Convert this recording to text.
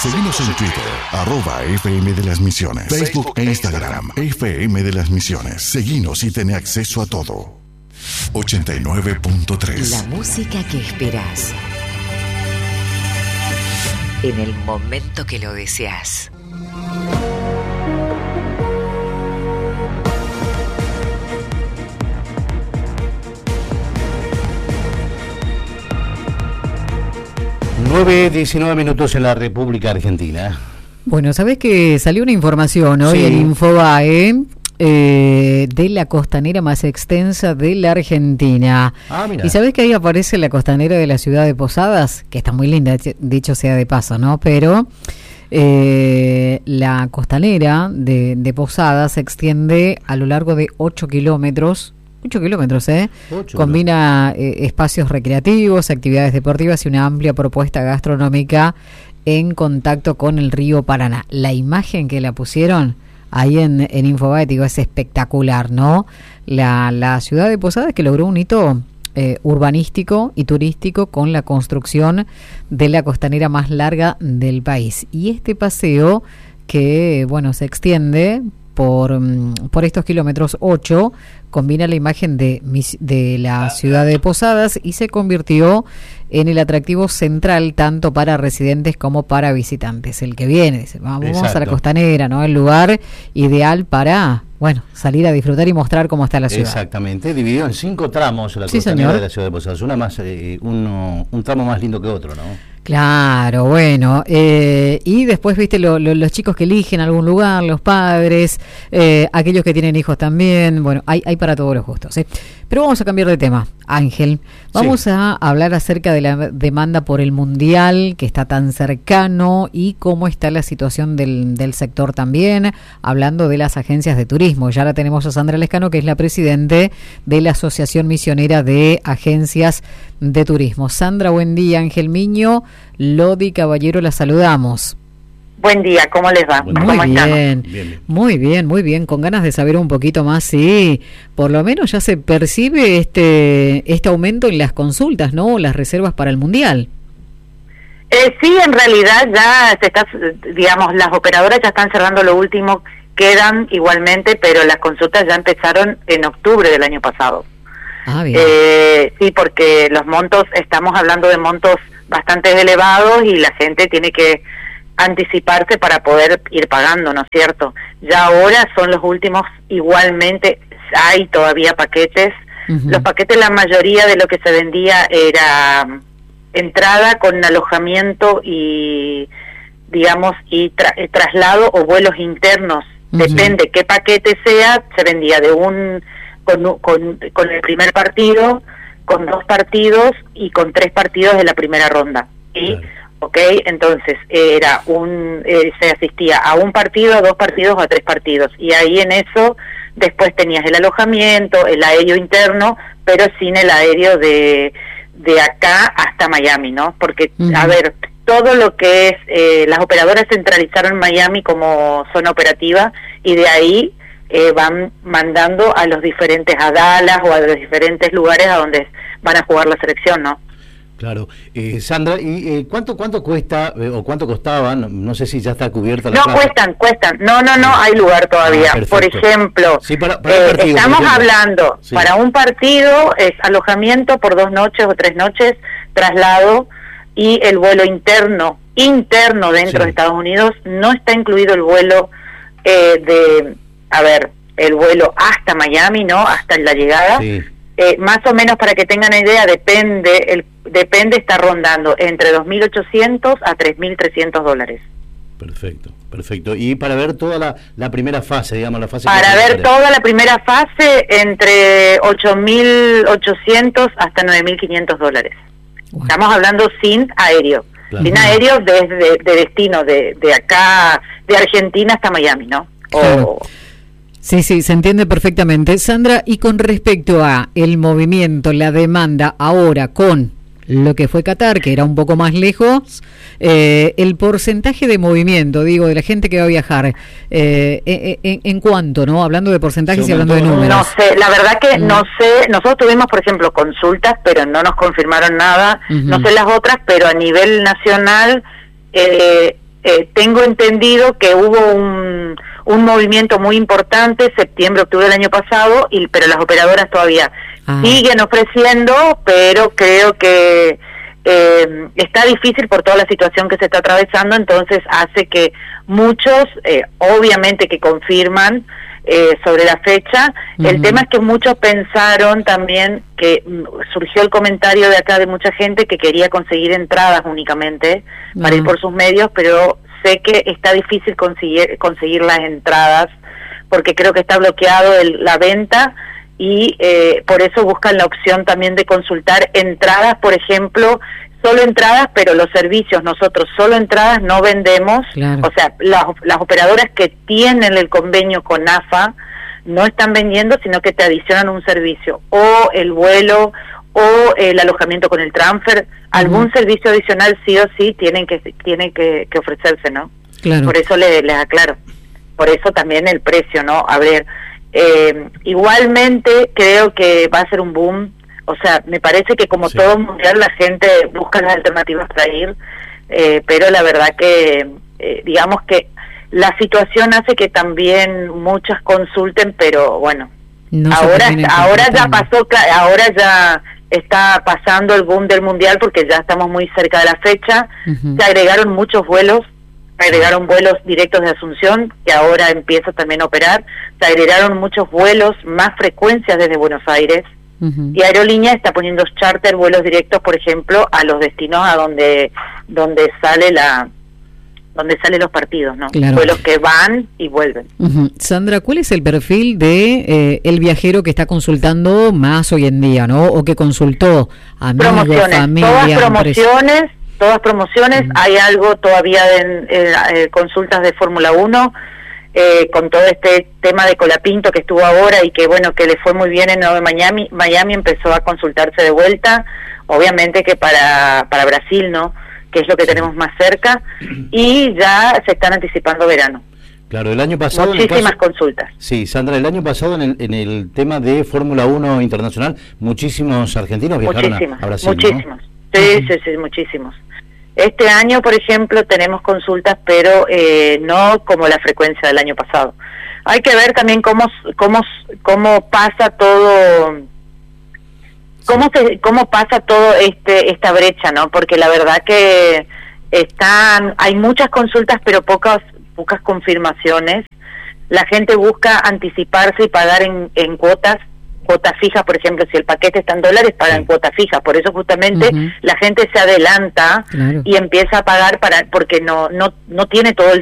Seguinos en Twitter, @FM de las Misiones, Facebook e Instagram, FM de las Misiones. Seguinos y ten acceso a todo. 89.3. La música que esperas. En el momento que lo deseas. Nueve 19 minutos en la República Argentina. Bueno, ¿sabés que salió una información hoy en Infobae de la costanera más extensa de la Argentina? Mira. ¿Y sabés que ahí aparece la costanera de la ciudad de Posadas? Que está muy linda, dicho sea de paso, ¿no? Pero la costanera de Posadas se extiende a lo largo de 8 kilómetros. 8 kilómetros, 8, combina espacios recreativos, actividades deportivas y una amplia propuesta gastronómica en contacto con el río Paraná. La imagen que la pusieron ahí en Infobae, digo, es espectacular, ¿no? La ciudad de Posadas que logró un hito urbanístico y turístico con la construcción de la costanera más larga del país. Y este paseo que, bueno, se extiende por estos kilómetros 8, combina la imagen de la ciudad de Posadas y se convirtió en el atractivo central tanto para residentes como para visitantes. El que viene dice, vamos a la costanera, ¿no? El lugar ideal para, bueno, salir a disfrutar y mostrar cómo está la ciudad. Exactamente, dividido en 5 tramos la costanera de la ciudad de Posadas. Un tramo más lindo que otro, ¿no? Claro, bueno, y después, viste, los chicos que eligen algún lugar, los padres, aquellos que tienen hijos también, bueno, hay para todos los gustos, ¿eh? Pero vamos a cambiar de tema, Ángel. Vamos a hablar acerca de la demanda por el Mundial, que está tan cercano, y cómo está la situación del sector también, hablando de las agencias de turismo. Ya la tenemos a Sandra Lescano, que es la presidente de la Asociación Misionera de Agencias de Turismo. Sandra, buen día. Ángel Miño, Lodi Caballero, la saludamos. Buen día, ¿cómo les va? Muy bien, muy bien, con ganas de saber un poquito más, sí, por lo menos ya se percibe este aumento en las consultas, ¿no? Las reservas para el Mundial. Sí, en realidad ya se está, digamos, las operadoras ya están cerrando lo último, quedan igualmente, pero las consultas ya empezaron en octubre del año pasado. Bien. Sí, porque los montos, estamos hablando de montos bastante elevados y la gente tiene que anticiparse para poder ir pagando, ¿no es cierto? Ya ahora son los últimos, igualmente hay todavía paquetes. Los paquetes, la mayoría de lo que se vendía era entrada con alojamiento y, digamos, y traslado o vuelos internos. Depende qué paquete sea, se vendía de con el primer partido, con 2 partidos y con 3 partidos de la primera ronda. ¿Sí? Claro. ¿Ok? Entonces se asistía a un partido, a 2 partidos o a 3 partidos. Y ahí en eso después tenías el alojamiento, el aéreo interno, pero sin el aéreo de acá hasta Miami, ¿no? Porque, a ver, todo lo que es, las operadoras centralizaron Miami como zona operativa y de ahí van mandando a los diferentes, a Dallas o a los diferentes lugares a donde van a jugar la selección, ¿no? Claro. Sandra, ¿y cuánto cuesta o cuánto costaba? No sé si ya está cubierta la plaza. Cuestan. No, hay lugar todavía. Por ejemplo, sí, para partido, estamos hablando, para un partido es alojamiento por 2 noches o 3 noches, traslado y el vuelo interno dentro de Estados Unidos. No está incluido el vuelo el vuelo hasta Miami, ¿no? Hasta la llegada. Sí. Más o menos, para que tengan idea, depende, está rondando entre $2.800 a $3.300. Perfecto. Y para ver toda la primera fase, digamos, la fase... Para ver toda la primera fase, entre $8.800 hasta $9.500. Bueno. Estamos hablando sin aéreo. Claro. Sin aéreo desde de destino, de acá, de Argentina hasta Miami, ¿no? Claro. Sí, se entiende perfectamente. Sandra, y con respecto a el movimiento, la demanda ahora con lo que fue Qatar, que era un poco más lejos, el porcentaje de movimiento, digo, de la gente que va a viajar, ¿en cuánto, no? Hablando de porcentajes y hablando de números. No sé, la verdad que no sé. Nosotros tuvimos, por ejemplo, consultas, pero no nos confirmaron nada. No sé las otras, pero a nivel nacional tengo entendido que hubo un movimiento muy importante septiembre, octubre del año pasado, pero las operadoras todavía siguen ofreciendo, pero creo que está difícil por toda la situación que se está atravesando, entonces hace que muchos, obviamente que confirman sobre la fecha. El tema es que muchos pensaron también que surgió el comentario de acá de mucha gente que quería conseguir entradas únicamente para ir por sus medios, pero sé que está difícil conseguir las entradas porque creo que está bloqueado la venta y por eso buscan la opción también de consultar entradas, por ejemplo, solo entradas, pero los servicios, nosotros solo entradas no vendemos, o sea, las operadoras que tienen el convenio con AFA no están vendiendo, sino que te adicionan un servicio, o el vuelo, o el alojamiento con el transfer, algún servicio adicional sí o sí tienen que ofrecerse, ¿no? Claro. Por eso les aclaro, por eso también el precio, ¿no? A ver, igualmente creo que va a ser un boom. O sea, me parece que como todo mundial la gente busca las alternativas para ir, pero la verdad que digamos que la situación hace que también muchas consulten, pero bueno, ahora ya pasó, ahora ya está pasando el boom del mundial porque ya estamos muy cerca de la fecha, se agregaron muchos vuelos, se agregaron vuelos directos de Asunción, que ahora empieza también a operar, se agregaron muchos vuelos, más frecuencias desde Buenos Aires, y Aerolínea está poniendo charter, vuelos directos, por ejemplo, a los destinos a donde salen los partidos, ¿no? Claro. Vuelos que van y vuelven. Sandra, ¿cuál es el perfil de el viajero que está consultando más hoy en día, ¿no? O que consultó amigos, familia, todas promociones. Hay algo todavía de consultas de Fórmula 1. Con todo este tema de Colapinto que estuvo ahora y que bueno, que le fue muy bien en Miami empezó a consultarse de vuelta, obviamente que para Brasil, ¿no? Que es lo que tenemos más cerca, y ya se están anticipando verano. Claro, el año pasado... Muchísimas consultas. Sí, Sandra, el año pasado en el tema de Fórmula 1 internacional, muchísimos argentinos viajaron a Brasil, muchísimos, ¿no? Sí, muchísimos. Este año, por ejemplo, tenemos consultas, pero no como la frecuencia del año pasado. Hay que ver también cómo pasa todo, cómo pasa todo esta brecha, ¿no? Porque la verdad que hay muchas consultas, pero pocas confirmaciones. La gente busca anticiparse y pagar en cuotas fijas, por ejemplo, si el paquete está en dólares, pagan cuotas fijas, por eso justamente la gente se adelanta y empieza a pagar porque no tiene todo el